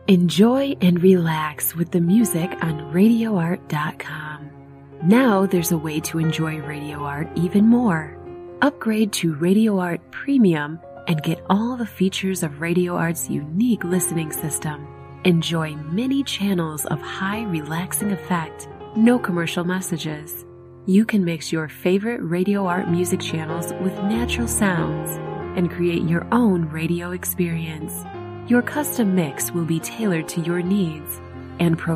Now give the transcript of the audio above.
Enjoy and relax with the music on RadioArt.com. Now there's a way to enjoy Radio Art even more. Upgrade to Radio Art Premium and get all the features of Radio Art's unique listening system. Enjoy many channels of high relaxing effect, no commercial messages. You can mix your favorite Radio Art music channels with natural sounds and create your own radio experience. Your custom mix will be tailored to your needs and